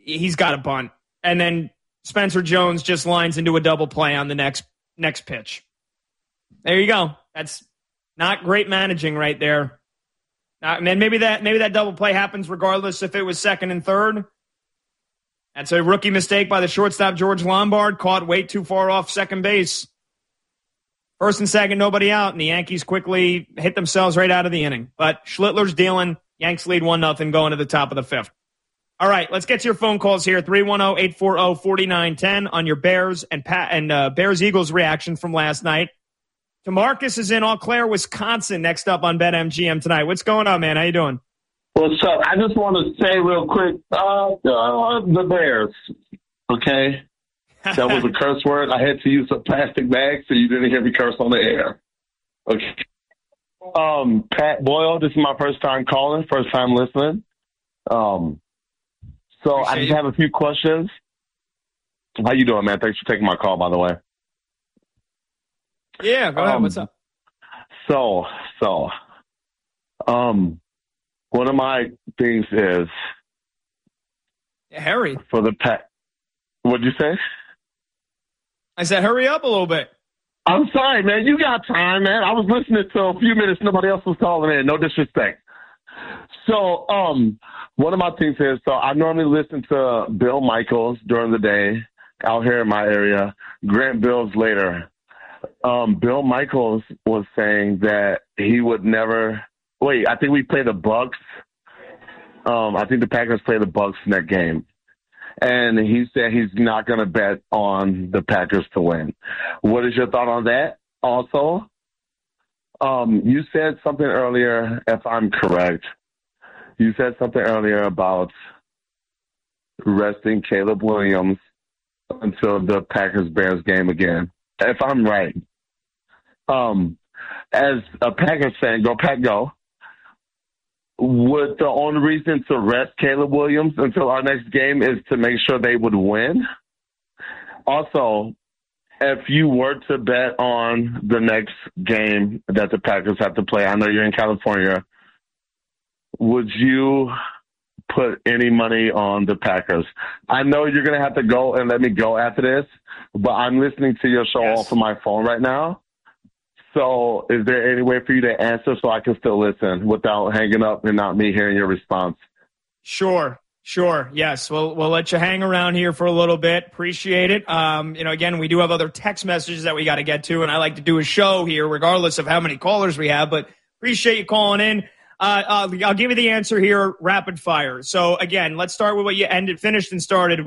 he's got a bunt. And then Spencer Jones just lines into a double play on the next pitch. There you go. That's not great managing right there. And maybe that double play happens regardless if it was second and third. That's a rookie mistake by the shortstop, George Lombard, caught way too far off second base. First and second, nobody out, and the Yankees quickly hit themselves right out of the inning. But Schlittler's dealing. Yanks lead 1-0 going to the top of the fifth. All right, let's get to your phone calls here. 310-840-4910 on your Bears and Bears-Eagles reaction from last night. DeMarcus is in Eau Claire, Wisconsin, next up on BetMGM tonight. What's going on, man? How you doing? What's up? I just want to say real quick, the Bears, okay? That was a curse word. I had to use a plastic bag so you didn't hear me curse on the air. Okay. Pat Boyle, this is my first time calling, first time listening. So I just have a few questions. How you doing, man? Thanks for taking my call, by the way. Yeah, go ahead. What's up? So, one of my things is hurry for the Pat. What'd you say? I said, hurry up a little bit. I'm sorry, man. You got time, man. I was listening to a few minutes. Nobody else was calling in. No disrespect. So, one of my things is, so I normally listen to Bill Michaels during the day out here in my area, Grant Bills later. Bill Michaels was saying that he would never – wait, I think we play the Bucks. I think the Packers play the Bucks in that game. And he said he's not going to bet on the Packers to win. What is your thought on that? Also, you said something earlier, if I'm correct. You said something earlier about resting Caleb Williams until the Packers-Bears game again. If I'm right. As a Packers fan, go Pack go. Would the only reason to rest Caleb Williams until our next game is to make sure they would win? Also, if you were to bet on the next game that the Packers have to play, I know you're in California, would you put any money on the Packers? I know you're going to have to go and let me go after this, but I'm listening to your show off of my phone right now. So is there any way for you to answer so I can still listen without hanging up and not me hearing your response? Sure. Yes. We'll let you hang around here for a little bit. Appreciate it. Again, we do have other text messages that we got to get to, and I like to do a show here regardless of how many callers we have, but appreciate you calling in. I'll give you the answer here, rapid fire. So again, let's start with what you started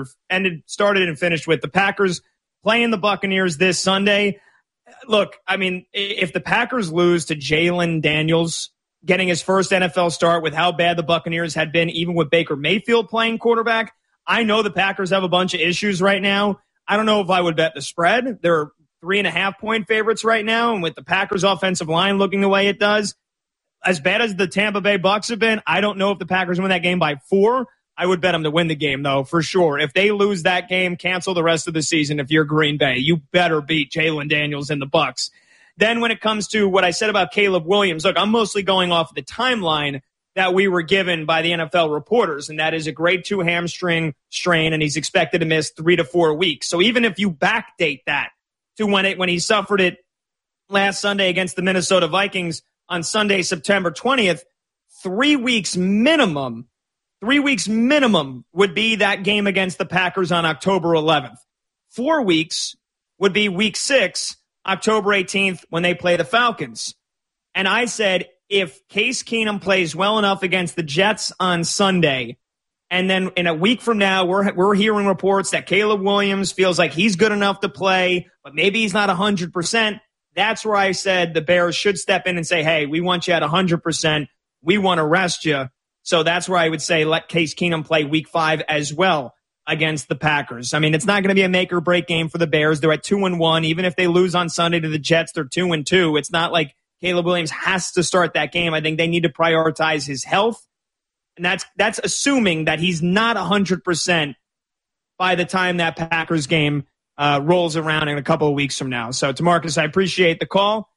and finished with. The Packers playing the Buccaneers this Sunday. Look, I mean, if the Packers lose to Jalen Daniels getting his first NFL start with how bad the Buccaneers had been, even with Baker Mayfield playing quarterback, I know the Packers have a bunch of issues right now. I don't know if I would bet the spread. They're 3.5-point favorites right now, and with the Packers offensive line looking the way it does, as bad as the Tampa Bay Bucs have been, I don't know if the Packers win that game by 4. I would bet them to win the game, though, for sure. If they lose that game, cancel the rest of the season. If you're Green Bay, you better beat Jalen Daniels and the Bucs. Then when it comes to what I said about Caleb Williams, look, I'm mostly going off the timeline that we were given by the NFL reporters, and that is a grade 2 hamstring strain, and he's expected to miss 3 to 4 weeks. So even if you backdate that to when he suffered it last Sunday against the Minnesota Vikings on Sunday, September 20th, 3 weeks minimum would be that game against the Packers on October 11th. 4 weeks would be week 6, October 18th, when they play the Falcons. And I said, if Case Keenum plays well enough against the Jets on Sunday, and then in a week from now, we're hearing reports that Caleb Williams feels like he's good enough to play, but maybe he's not 100%. That's where I said the Bears should step in and say, hey, we want you at 100%. We want to rest you. So that's where I would say let Case Keenum play week 5 as well against the Packers. I mean, it's not going to be a make or break game for the Bears. They're at 2-1. Even if they lose on Sunday to the Jets, they're 2-2. It's not like Caleb Williams has to start that game. I think they need to prioritize his health. And that's assuming that he's not 100% by the time that Packers game rolls around in a couple of weeks from now. So, DeMarcus, I appreciate the call.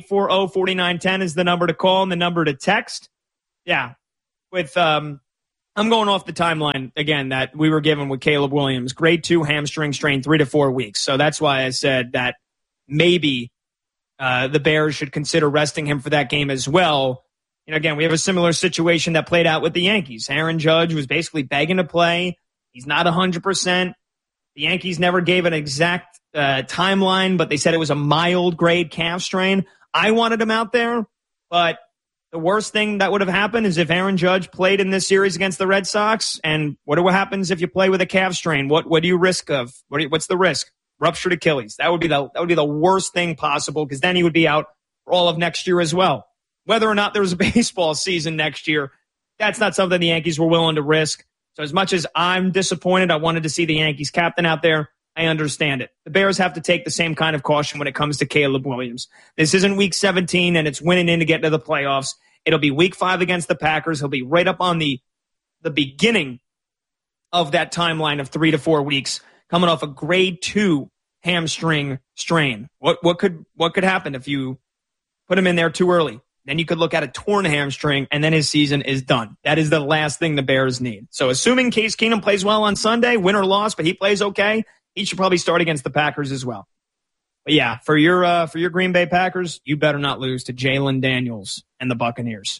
310-840-4910 is the number to call and the number to text. Yeah. With I'm going off the timeline, again, that we were given with Caleb Williams. Grade 2 hamstring strain, 3 to 4 weeks. So that's why I said that maybe the Bears should consider resting him for that game as well. Again, we have a similar situation that played out with the Yankees. Aaron Judge was basically begging to play. He's not 100%. The Yankees never gave an exact timeline, but they said it was a mild grade calf strain. I wanted him out there, but the worst thing that would have happened is if Aaron Judge played in this series against the Red Sox. And what happens if you play with a calf strain? What do you risk of? What's the risk? Ruptured Achilles. That would be the worst thing possible, because then he would be out for all of next year as well. Whether or not there's a baseball season next year, that's not something the Yankees were willing to risk. So as much as I'm disappointed, I wanted to see the Yankees captain out there. I understand it. The Bears have to take the same kind of caution when it comes to Caleb Williams. This isn't week 17 and it's winning in to get into the playoffs. It'll be week 5 against the Packers. He'll be right up on the beginning of that timeline of 3 to 4 weeks, coming off a grade 2 hamstring strain. What could happen if you put him in there too early? Then you could look at a torn hamstring, and then his season is done. That is the last thing the Bears need. So assuming Case Keenum plays well on Sunday, win or loss, but he plays okay, he should probably start against the Packers as well. But yeah, for your Green Bay Packers, you better not lose to Jalen Daniels and the Buccaneers.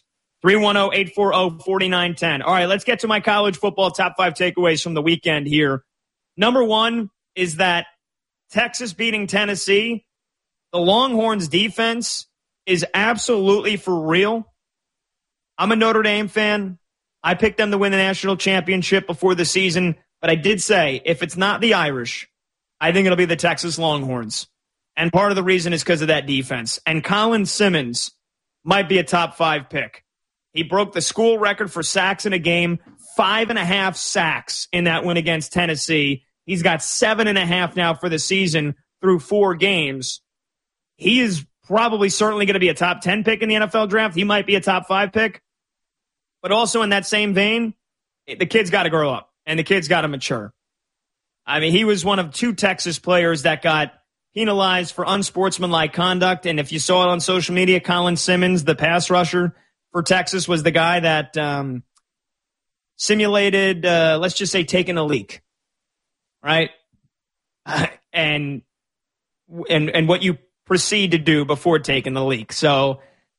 310-840-4910. All right, let's get to my college football top 5 takeaways from the weekend here. Number 1 is that Texas beating Tennessee, the Longhorns defense is absolutely for real. I'm a Notre Dame fan. I picked them to win the national championship before the season, but I did say if it's not the Irish, I think it'll be the Texas Longhorns. And part of the reason is because of that defense. And Colin Simmons might be a top 5 pick. He broke the school record for sacks in a game, 5.5 sacks in that win against Tennessee. He's got 7.5 now for the season through 4 games. He is probably certainly going to be a top 10 pick in the NFL draft. He might be a top 5 pick. But also in that same vein, the kid's got to grow up and the kid's got to mature. I mean, he was one of 2 Texas players that got penalized for unsportsmanlike conduct. And if you saw it on social media, Colin Simmons, the pass rusher for Texas, was the guy that simulated, let's just say, taking a leak. Right? And what you proceed to do before taking the leak. So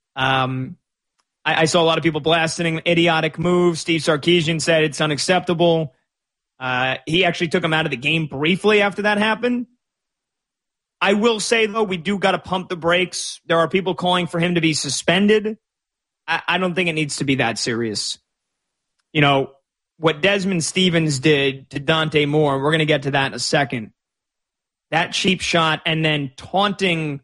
I saw a lot of people blasting an idiotic move. Steve Sarkisian said it's unacceptable. He actually took him out of the game briefly after that happened. I will say, though, we do got to pump the brakes. There are people calling for him to be suspended. I don't think it needs to be that serious. You know, what Desmond Stevens did to Dante Moore, we're going to get to that in a second. That cheap shot and then taunting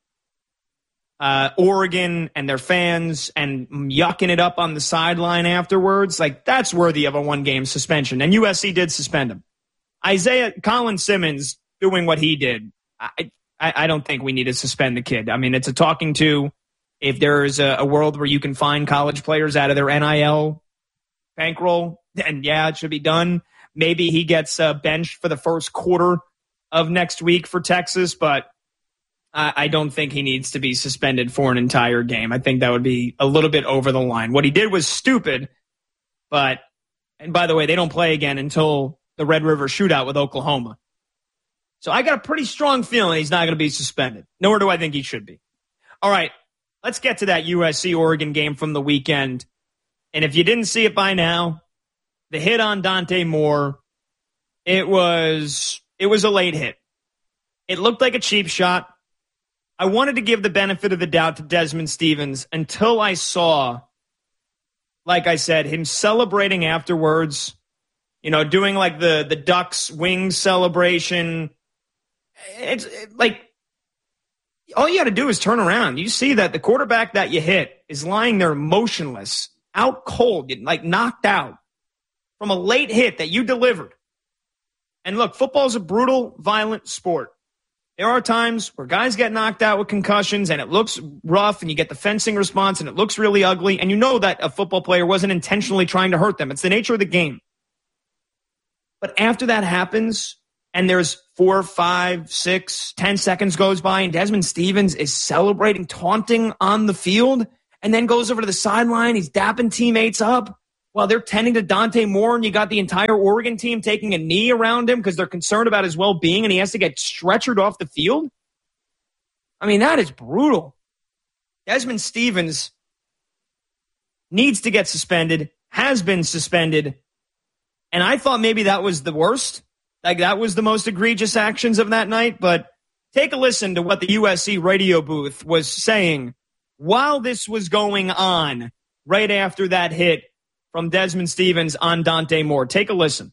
Oregon and their fans and yucking it up on the sideline afterwards, like that's worthy of a 1-game suspension. And USC did suspend him. Colin Simmons doing what he did, I don't think we need to suspend the kid. I mean, it's a talking to. If there's a world where you can find college players out of their NIL bankroll, then yeah, it should be done. Maybe he gets benched for the first quarter of next week for Texas, but I don't think he needs to be suspended for an entire game. I think that would be a little bit over the line. What he did was stupid, and by the way, they don't play again until the Red River Shootout with Oklahoma. So I got a pretty strong feeling he's not going to be suspended. Nor do I think he should be. All right, let's get to that USC-Oregon game from the weekend. And if you didn't see it by now, the hit on Dante Moore, it was a late hit. It looked like a cheap shot. I wanted to give the benefit of the doubt to Desmond Stevens until I saw, like I said, him celebrating afterwards, you know, doing like the Ducks wings celebration. It's like all you got to do is turn around. You see that the quarterback that you hit is lying there motionless, out cold, like knocked out from a late hit that you delivered. And look, football is a brutal, violent sport. There are times where guys get knocked out with concussions and it looks rough and you get the fencing response and it looks really ugly. And you know that a football player wasn't intentionally trying to hurt them. It's the nature of the game. But after that happens and there's 4, 5, 6, 10 seconds goes by and Desmond Stevens is celebrating, taunting on the field and then goes over to the sideline. He's dapping teammates up. while they're tending to Dante Moore, and you got the entire Oregon team taking a knee around him because they're concerned about his well-being and he has to get stretchered off the field? I mean, that is brutal. Desmond Stevens needs to get suspended, has been suspended, and I thought maybe that was the worst. Like, that was the most egregious actions of that night, but take a listen to what the USC radio booth was saying while this was going on right after that hit from Desmond Stevens on Dante Moore. Take a listen.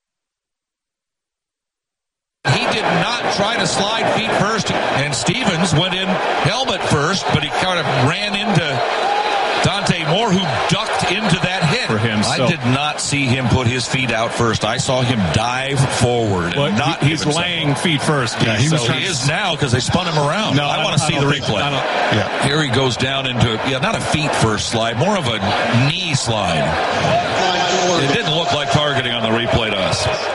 He did not try to slide feet first, and Stevens went in helmet first, but he kind of ran into Dante Moore, who ducked into that hit. For him, I did not see him put his feet out first. I saw him dive forward. Well, he's laying feet first. Yeah, he is now because they spun him around. No, I want to see the replay. Here he goes down into, not a feet first slide, more of a knee slide. It didn't look like targeting on the replay to us.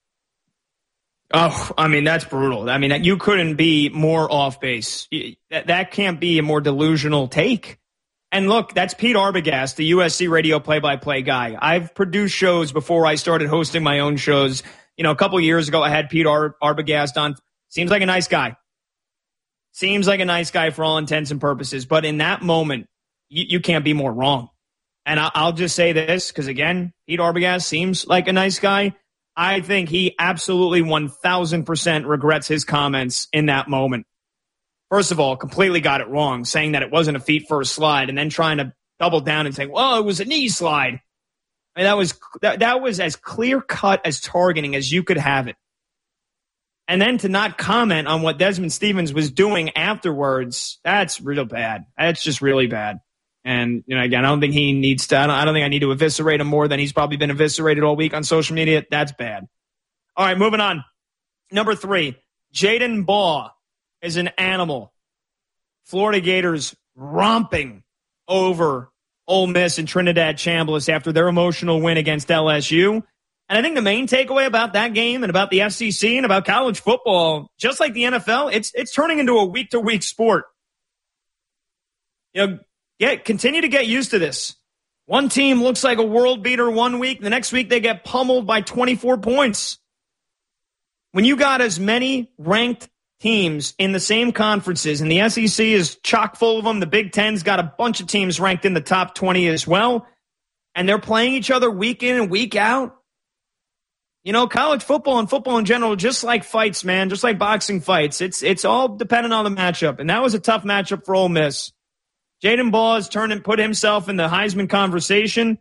Oh, I mean, that's brutal. I mean, you couldn't be more off base. That can't be a more delusional take. And look, that's Pete Arbogast, the USC radio play-by-play guy. I've produced shows before I started hosting my own shows. A couple years ago, I had Pete Arbogast on. Seems like a nice guy. Seems like a nice guy for all intents and purposes. But in that moment, you can't be more wrong. And I'll just say this, because, again, Pete Arbogast seems like a nice guy. I think he absolutely 1,000% regrets his comments in that moment. First of all, completely got it wrong, saying that it wasn't a feet first slide, and then trying to double down and saying, well, it was a knee slide. I mean, that was as clear cut as targeting as you could have it. And then to not comment on what Desmond Stevens was doing afterwards, that's real bad. That's just really bad. And, again, I don't think he needs to, I don't think I need to eviscerate him more than he's probably been eviscerated all week on social media. That's bad. All right, moving on. Number 3, Jaden Baugh is an animal. Florida Gators romping over Ole Miss and Trinidad Chambliss after their emotional win against LSU. And I think the main takeaway about that game and about the SEC and about college football, just like the NFL, it's turning into a week-to-week sport. Continue to get used to this. One team looks like a world beater one week. The next week they get pummeled by 24 points. When you got as many ranked teams in the same conferences, and the SEC is chock full of them, the Big Ten's got a bunch of teams ranked in the top 20 as well, and they're playing each other week in and week out. College football and football in general, just like fights, man, just like boxing fights, it's all dependent on the matchup, and that was a tough matchup for Ole Miss. Jaden Baugh has turned and put himself in the Heisman conversation,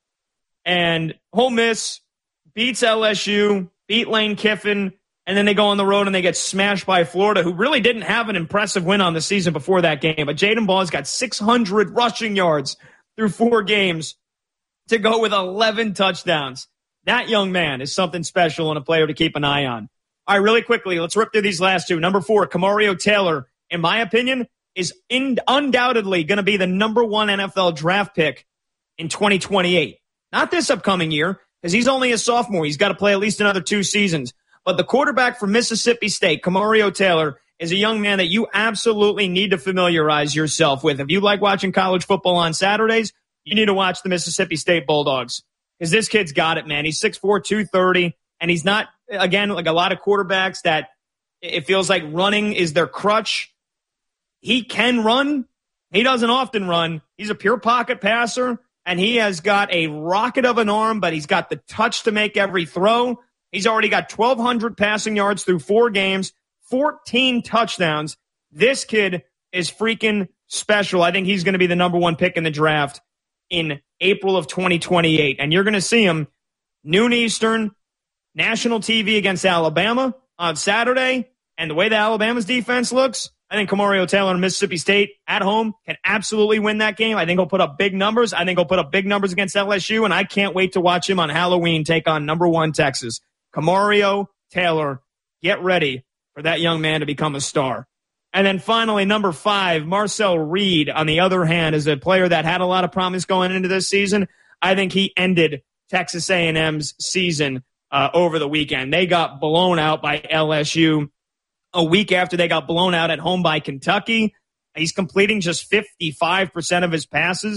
and Ole Miss beats LSU, beat Lane Kiffin, and then they go on the road and they get smashed by Florida, who really didn't have an impressive win on the season before that game. But Jaden Baugh's got 600 rushing yards through 4 games to go with 11 touchdowns. That young man is something special and a player to keep an eye on. All right, really quickly, let's rip through these last 2. Number 4, Kamario Taylor, in my opinion, is undoubtedly going to be the number 1 NFL draft pick in 2028. Not this upcoming year, because he's only a sophomore. He's got to play at least another 2 seasons. But the quarterback from Mississippi State, Kamario Taylor, is a young man that you absolutely need to familiarize yourself with. If you like watching college football on Saturdays, you need to watch the Mississippi State Bulldogs. Because this kid's got it, man. He's 6'4", 230, and he's not, again, like a lot of quarterbacks that it feels like running is their crutch. He can run. He doesn't often run. He's a pure pocket passer, and he has got a rocket of an arm, but he's got the touch to make every throw. He's already got 1,200 passing yards through 4 games, 14 touchdowns. This kid is freaking special. I think he's going to be the number 1 pick in the draft in April of 2028. And you're going to see him noon Eastern, national TV against Alabama on Saturday. And the way that Alabama's defense looks, I think Kamario Taylor and Mississippi State at home can absolutely win that game. I think he'll put up big numbers. I think he'll put up big numbers against LSU, and I can't wait to watch him on Halloween take on number 1 Texas. Kamario Taylor, get ready for that young man to become a star. And then finally, number 5, Marcel Reed, on the other hand, is a player that had a lot of promise going into this season. I think he ended Texas A&M's season over the weekend. They got blown out by LSU a week after they got blown out at home by Kentucky. He's completing just 55% of his passes.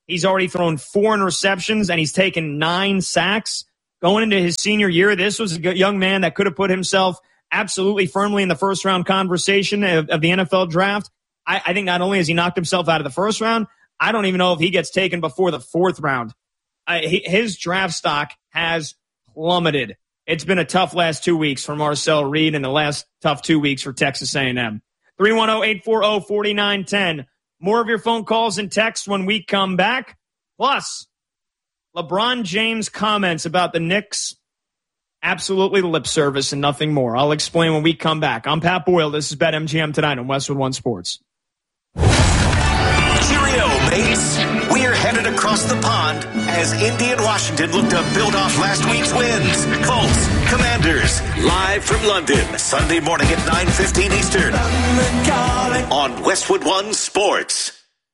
He's already thrown 4 interceptions, and he's taken 9 sacks. Going into his senior year, this was a young man that could have put himself absolutely firmly in the first-round conversation of the NFL draft. I think not only has he knocked himself out of the first round, I don't even know if he gets taken before the 4th round. His draft stock has plummeted. It's been a tough last 2 weeks for Marcel Reed and the last tough 2 weeks for Texas A&M. 310-840-4910. More of your phone calls and texts when we come back. Plus, LeBron James comments about the Knicks. Absolutely lip service and nothing more. I'll explain when we come back. I'm Pat Boyle. This is BetMGM tonight on Westwood One Sports. Cheerio, mates. We're headed across the pond as Indy and Washington look to build off last week's wins. Colts, Commanders, live from London, Sunday morning at 9:15 Eastern on Westwood One Sports.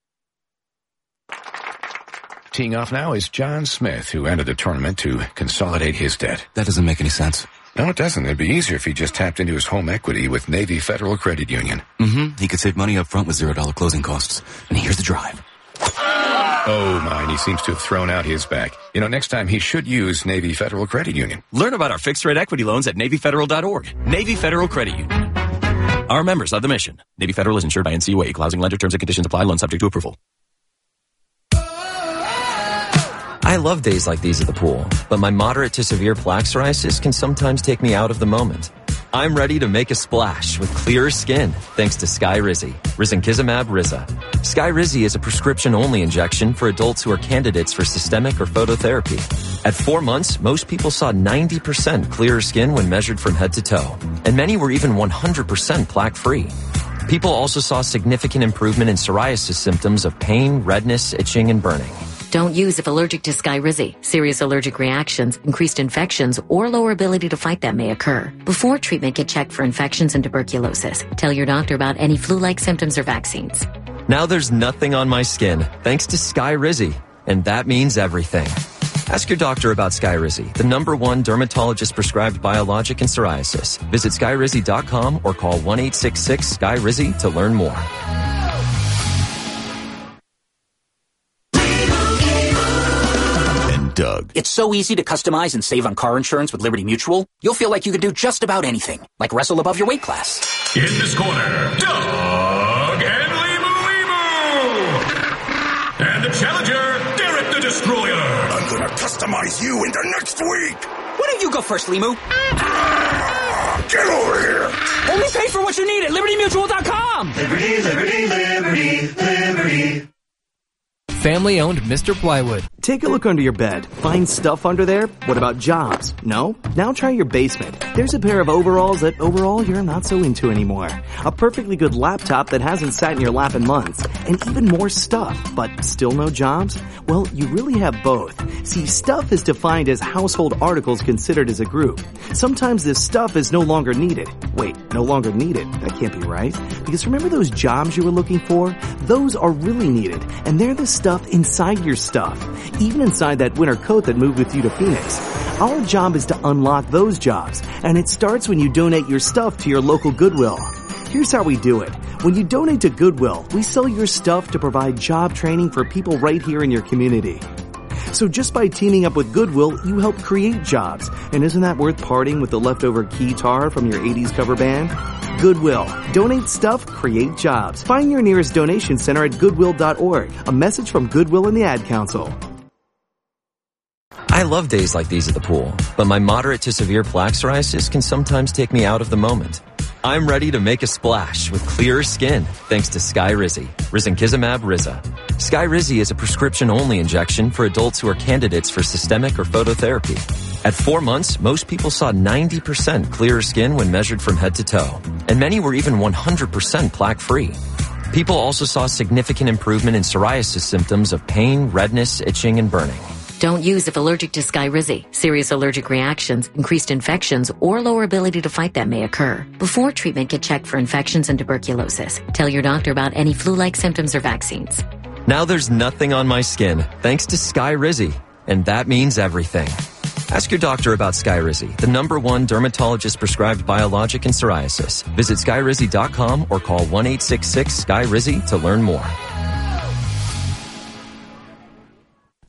Teeing off now is John Smith, who entered the tournament to consolidate his debt. That doesn't make any sense. No, it doesn't. It'd be easier if he just tapped into his home equity with Navy Federal Credit Union. He could save money up front with $0 closing costs. And here's the drive. Oh, my, he seems to have thrown out his back. You know, next time he should use Navy Federal Credit Union. Learn about our fixed-rate equity loans at NavyFederal.org. Navy Federal Credit Union. Our members of the mission. Navy Federal is insured by NCUA. Equal housing lender. Terms and conditions apply. Loan subject to approval. I love days like these at the pool, but my moderate to severe plaque psoriasis can sometimes take me out of the moment. I'm ready to make a splash with clearer skin thanks to Skyrizi, risankizumab Riza. Skyrizi is a prescription-only injection for adults who are candidates for systemic or phototherapy. At 4 months, most people saw 90% clearer skin when measured from head to toe, and many were even 100% plaque-free. People also saw significant improvement in psoriasis symptoms of pain, redness, itching, and burning. Don't use if allergic to Skyrizi. Serious allergic reactions, increased infections, or lower ability to fight them may occur. Before treatment, get checked for infections and tuberculosis. Tell your doctor about any flu-like symptoms or vaccines. Now there's nothing on my skin thanks to Skyrizi, and that means everything. Ask your doctor about Skyrizi, the #1 dermatologist-prescribed biologic in psoriasis. Visit Skyrizi.com or call 1-866-SKYRIZI to learn more. Doug. It's so easy to customize and save on car insurance with Liberty Mutual. You'll feel like you can do just about anything, like wrestle above your weight class. In this corner, Doug and Limu. And the challenger, Derek the Destroyer. I'm gonna customize you into next week. Why don't you go first, Limu? Get over here. Only pay for what you need at LibertyMutual.com. Liberty, liberty, liberty, liberty. Family-owned Mr. Plywood. Take a look under your bed. Find stuff under there? What about jobs? No? Now try your basement. There's a pair of overalls that overall you're not so into anymore. A perfectly good laptop that hasn't sat in your lap in months. And even more stuff, but still no jobs? Well, you really have both. See, stuff is defined as household articles considered as a group. Sometimes this stuff is no longer needed. Wait, no longer needed? That can't be right. Because remember those jobs you were looking for? Those are really needed. And they're the stuff inside your stuff, even inside that winter coat that moved with you to Phoenix. Our job is to unlock those jobs, and it starts when you donate your stuff to your local Goodwill. Here's how we do it. When you donate to Goodwill, we sell your stuff to provide job training for people right here in your community. So just by teaming up with Goodwill, you help create jobs. And isn't that worth parting with the leftover keytar from your 80s cover band? Goodwill. Donate stuff, create jobs. Find your nearest donation center at Goodwill.org. A message from Goodwill and the Ad Council. I love days like these at the pool, but my moderate to severe plaque psoriasis can sometimes take me out of the moment. I'm ready to make a splash with clearer skin thanks to Skyrizi, risankizumab Riza. Skyrizi is a prescription-only injection for adults who are candidates for systemic or phototherapy. At 4 months, most people saw 90% clearer skin when measured from head to toe, and many were even 100% plaque-free. People also saw significant improvement in psoriasis symptoms of pain, redness, itching, and burning. Don't use if allergic to Skyrizi. Serious allergic reactions, increased infections, or lower ability to fight them may occur. Before treatment, get checked for infections and tuberculosis. Tell your doctor about any flu-like symptoms or vaccines. Now there's nothing on my skin thanks to Skyrizi, and that means everything. Ask your doctor about Skyrizi, the #1 dermatologist-prescribed biologic in psoriasis. Visit Skyrizi.com or call 1-866-SKYRIZI to learn more.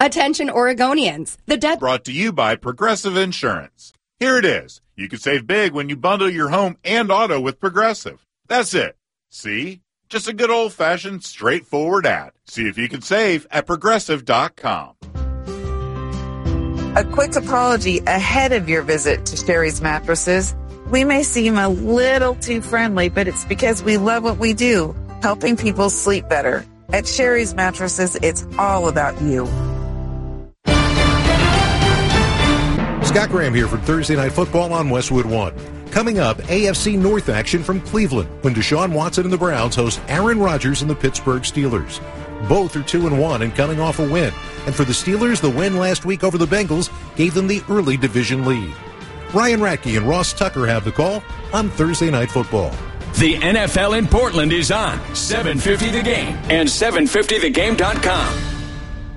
Attention Oregonians. The debt brought to you by Progressive Insurance. Here it is. You can save big when you bundle your home and auto with Progressive. That's it. See? Just a good old-fashioned, straightforward ad. See if you can save at Progressive.com. A quick apology ahead of your visit to Sherry's Mattresses. We may seem a little too friendly, but it's because we love what we do, helping people sleep better. At Sherry's Mattresses, it's all about you. Scott Graham here for Thursday Night Football on Westwood One. Coming up, AFC North action from Cleveland when Deshaun Watson and the Browns host Aaron Rodgers and the Pittsburgh Steelers. Both are 2-1 and coming off a win. And for the Steelers, the win last week over the Bengals gave them the early division lead. Ryan Ratke and Ross Tucker have the call on Thursday Night Football. The NFL in Portland is on 750 The Game and 750thegame.com.